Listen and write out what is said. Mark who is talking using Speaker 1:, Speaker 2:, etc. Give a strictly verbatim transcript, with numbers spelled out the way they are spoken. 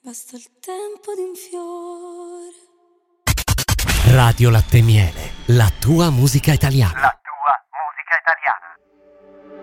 Speaker 1: Basta il tempo di un fiore.
Speaker 2: Radio Latte e Miele, la tua musica italiana.